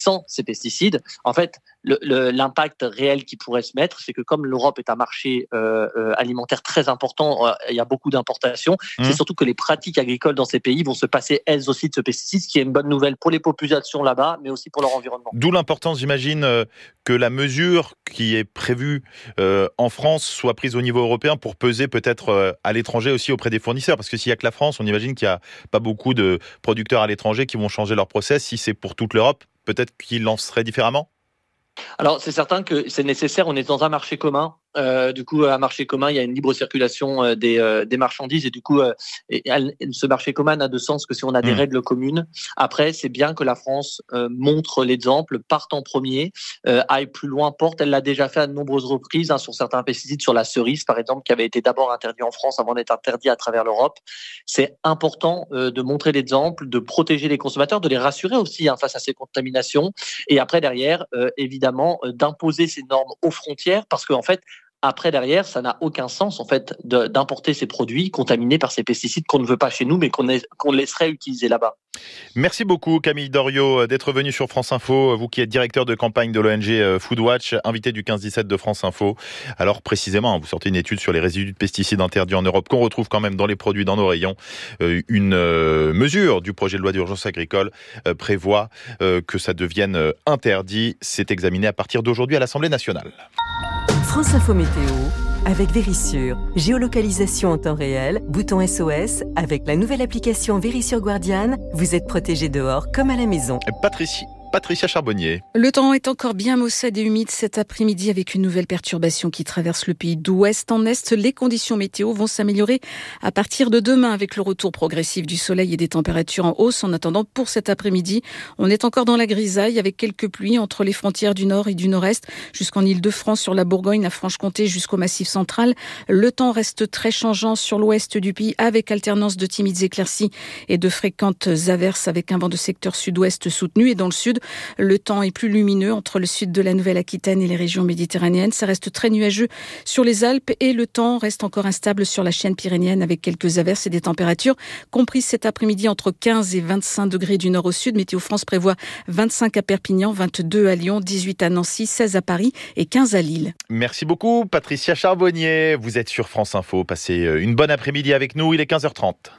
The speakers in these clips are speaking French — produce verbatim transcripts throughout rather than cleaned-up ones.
sans ces pesticides. En fait, le, le, l'impact réel qui pourrait se mettre, c'est que comme l'Europe est un marché euh, euh, alimentaire très important, euh, il y a beaucoup d'importations, mmh. c'est surtout que les pratiques agricoles dans ces pays vont se passer elles aussi de ce pesticide, ce qui est une bonne nouvelle pour les populations là-bas, mais aussi pour leur environnement. D'où l'importance, j'imagine, euh, que la mesure qui est prévue euh, en France soit prise au niveau européen pour peser peut-être euh, à l'étranger aussi auprès des fournisseurs. Parce que s'il n'y a que la France, on imagine qu'il n'y a pas beaucoup de producteurs à l'étranger qui vont changer leur process. Si c'est pour toute l'Europe, peut-être qu'ils lanceraient différemment ? Alors, c'est certain que c'est nécessaire. On est dans un marché commun. Euh, du coup, un marché commun, il y a une libre circulation euh, des, euh, des marchandises et du coup, euh, et, elle, ce marché commun n'a de sens que si on a des mmh. règles communes. Après, c'est bien que la France euh, montre l'exemple, parte en premier, euh, aille plus loin, porte. Elle l'a déjà fait à de nombreuses reprises hein, sur certains pesticides, sur la cerise par exemple, qui avait été d'abord interdit en France avant d'être interdit à travers l'Europe. C'est important euh, de montrer l'exemple, de protéger les consommateurs, de les rassurer aussi hein, face à ces contaminations. Et après, derrière, euh, évidemment, euh, d'imposer ces normes aux frontières parce qu'en fait, après, derrière, ça n'a aucun sens en fait de, d'importer ces produits contaminés par ces pesticides qu'on ne veut pas chez nous, mais qu'on, est, qu'on laisserait utiliser là-bas. Merci beaucoup Camille Doriot d'être venu sur France Info, vous qui êtes directeur de campagne de l'O N G Foodwatch, invité du quinze dix-sept de France Info. Alors précisément, vous sortez une étude sur les résidus de pesticides interdits en Europe qu'on retrouve quand même dans les produits dans nos rayons. Une mesure du projet de loi d'urgence agricole prévoit que ça devienne interdit. C'est examiné à partir d'aujourd'hui à l'Assemblée nationale. France Info Météo avec Vérissure. Géolocalisation en temps réel, bouton S O S. Avec la nouvelle application Vérissure Guardian, vous êtes protégé dehors comme à la maison. Patricie. Patricia Charbonnier. Le temps est encore bien maussade et humide cet après-midi avec une nouvelle perturbation qui traverse le pays d'ouest en est. Les conditions météo vont s'améliorer à partir de demain avec le retour progressif du soleil et des températures en hausse. En attendant, pour cet après-midi, on est encore dans la grisaille avec quelques pluies entre les frontières du nord et du nord-est jusqu'en Île-de-France, sur la Bourgogne, la Franche-Comté jusqu'au Massif central. Le temps reste très changeant sur l'ouest du pays avec alternance de timides éclaircies et de fréquentes averses avec un vent de secteur sud-ouest soutenu. Et dans le sud, le temps est plus lumineux entre le sud de la Nouvelle-Aquitaine et les régions méditerranéennes. Ça reste très nuageux sur les Alpes et le temps reste encore instable sur la chaîne pyrénéenne avec quelques averses et des températures comprises cet après-midi entre quinze et vingt-cinq degrés du nord au sud. Météo France prévoit vingt-cinq à Perpignan, vingt-deux à Lyon, dix-huit à Nancy, seize à Paris et quinze à Lille. Merci beaucoup Patricia Charbonnier. Vous êtes sur France Info. Passez une bonne après-midi avec nous. Il est quinze heures trente.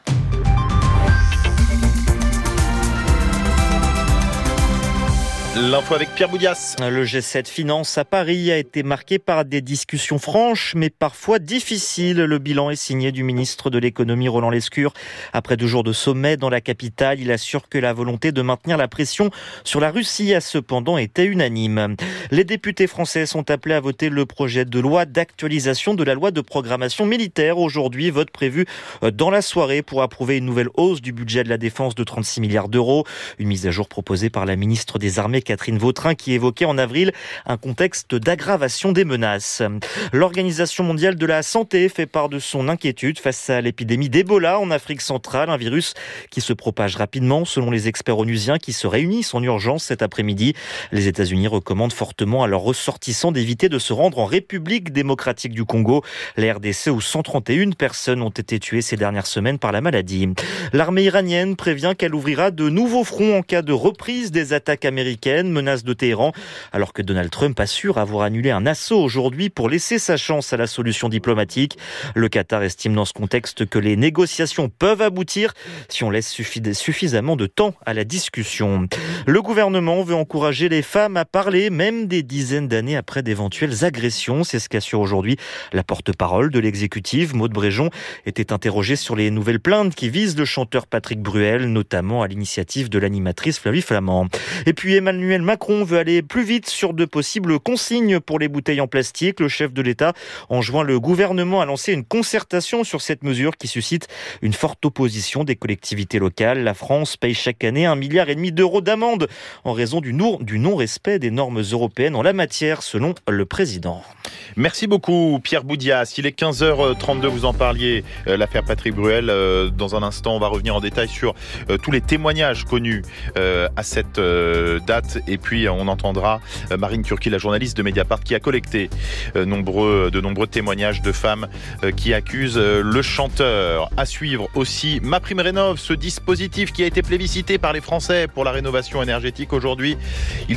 L'info avec Pierre Boudias. Le G sept Finance à Paris a été marqué par des discussions franches, mais parfois difficiles. Le bilan est signé du ministre de l'économie Roland Lescure. Après deux jours de sommet dans la capitale, il assure que la volonté de maintenir la pression sur la Russie a cependant été unanime. Les députés français sont appelés à voter le projet de loi d'actualisation de la loi de programmation militaire. Aujourd'hui, vote prévu dans la soirée pour approuver une nouvelle hausse du budget de la défense de trente-six milliards d'euros. Une mise à jour proposée par la ministre des Armées Catherine Vautrin qui évoquait en avril un contexte d'aggravation des menaces. L'Organisation mondiale de la santé fait part de son inquiétude face à l'épidémie d'Ebola en Afrique centrale, un virus qui se propage rapidement selon les experts onusiens qui se réunissent en urgence cet après-midi. Les États-Unis recommandent fortement à leurs ressortissants d'éviter de se rendre en République démocratique du Congo, la R D C où cent trente et une personnes ont été tuées ces dernières semaines par la maladie. L'armée iranienne prévient qu'elle ouvrira de nouveaux fronts en cas de reprise des attaques américaines. Menace de Téhéran, alors que Donald Trump assure avoir annulé un assaut aujourd'hui pour laisser sa chance à la solution diplomatique. Le Qatar estime dans ce contexte que les négociations peuvent aboutir si on laisse suffisamment de temps à la discussion. Le gouvernement veut encourager les femmes à parler, même des dizaines d'années après d'éventuelles agressions. C'est ce qu'assure aujourd'hui la porte-parole de l'exécutif. Maude Bréjon était interrogée sur les nouvelles plaintes qui visent le chanteur Patrick Bruel, notamment à l'initiative de l'animatrice Flavie Flamand. Et puis Emmanuel Macron veut aller plus vite sur de possibles consignes pour les bouteilles en plastique. Le chef de l'État enjoint le gouvernement à lancer une concertation sur cette mesure qui suscite une forte opposition des collectivités locales. La France paye chaque année un milliard et demi d'euros d'amende en raison du non-respect des normes européennes en la matière, selon le président. Merci beaucoup Pierre Boudias. Il est quinze heures trente-deux, vous en parliez, euh, l'affaire Patrick Bruel. Euh, dans un instant, on va revenir en détail sur euh, tous les témoignages connus euh, à cette euh, date. Et puis, on entendra euh, Marine Turki, la journaliste de Mediapart, qui a collecté euh, nombreux, de nombreux témoignages de femmes euh, qui accusent euh, le chanteur. À suivre aussi MaPrimeRénov', ce dispositif qui a été plébiscité par les Français pour la rénovation énergétique aujourd'hui. Il